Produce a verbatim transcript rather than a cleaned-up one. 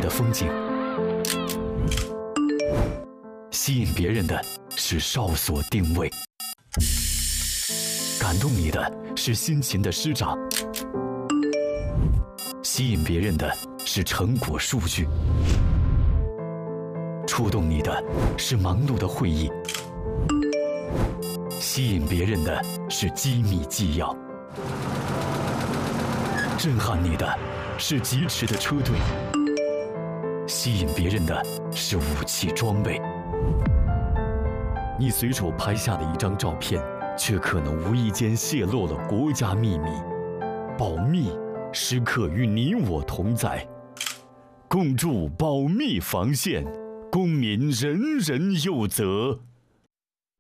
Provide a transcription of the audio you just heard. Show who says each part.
Speaker 1: 的风景。吸引别人的是哨所定位，感动你的是辛勤的师长，吸引别人的是成果数据，触动你的是忙碌的会议，吸引别人的是机密纪要，震撼你的是疾驰的车队，吸引别人的是武器装备。你随手拍下的一张照片，却可能无意间泄露了国家秘密。保密时刻与你我同在，共筑保密防线，公民人人有责。